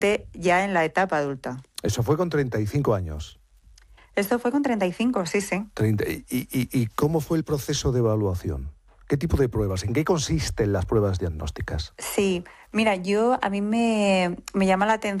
ya en la etapa adulta. Eso fue con 35 años. Esto fue con 35, sí. 30, ¿Y cómo fue el proceso de evaluación? ¿Qué tipo de pruebas? ¿En qué consisten las pruebas diagnósticas? Sí, mira, a mí me llama la atención